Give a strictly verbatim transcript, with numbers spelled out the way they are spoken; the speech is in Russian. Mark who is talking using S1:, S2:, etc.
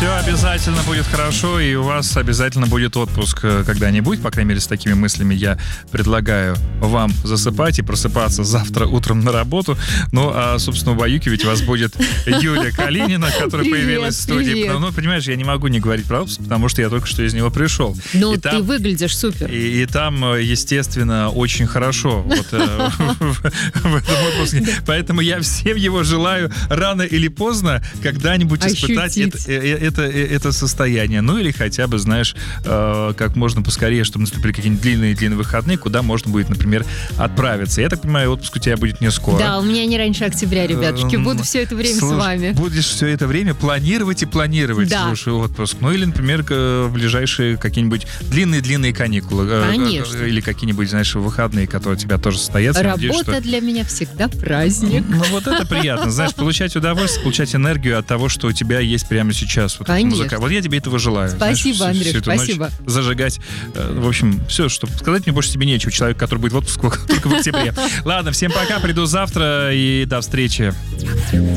S1: Все обязательно будет хорошо, и у вас обязательно будет отпуск когда-нибудь. По крайней мере, с такими мыслями я предлагаю вам засыпать и просыпаться завтра утром на работу. Ну, а, собственно, убаюкивать вас будет Юлия Калинина, которая
S2: Привет,
S1: появилась в студии.
S2: привет.
S1: Ну, понимаешь, я не могу не говорить про отпуск, потому что я только что из него пришел.
S2: Ну,
S1: И
S2: ты
S1: там-
S2: выглядишь супер.
S1: И, и там, естественно, очень хорошо вот, э, в, в этом отпуске. Поэтому я всем его желаю рано или поздно когда-нибудь испытать это,
S2: Ощутить.
S1: э, это, э, это состояние. Ну или хотя бы, знаешь, э, как можно поскорее, чтобы наступили какие-нибудь длинные-длинные выходные, куда можно будет, например, отправиться. Я так понимаю, отпуск у тебя будет не скоро.
S2: Да, у меня не раньше октября, ребятушки.
S1: Эм,
S2: Буду все это время
S1: слушай,
S2: с вами.
S1: Будешь все это время планировать и планировать,
S2: Да.
S1: слушай, отпуск. Ну или, например, к- в ближайшие какие-нибудь длинные-длинные каникулы. э,
S2: Конечно.
S1: э, Или какие-нибудь, знаешь, выходные, которые у тебя тоже состоятся. Я надеюсь,
S2: Работа
S1: что-
S2: для меня всегда праздник.
S1: Ну вот это приятно, знаешь, получать удовольствие, получать энергию от того, что у тебя есть прямо сейчас. Вот,
S2: Конечно.
S1: музыка. Вот я тебе этого желаю. знаешь,
S2: Спасибо,
S1: всю-
S2: Андрюш,
S1: всю эту ночь
S2: спасибо.
S1: Зажигать. Э, В общем, все, что сказать мне больше тебе нечего. Человек, который будет в отпуске только в октябре. Ладно, всем пока, приду завтра и до встречи.